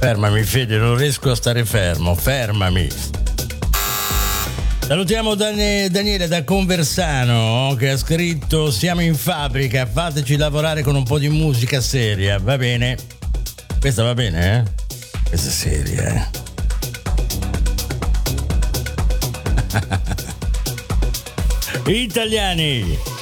Fermami Fede, non riesco a stare fermo, fermami. Salutiamo Daniele da Conversano che ha scritto: siamo in fabbrica, fateci lavorare con un po' di musica seria, va bene? Questa va bene, eh? Questa è seria, Italiani,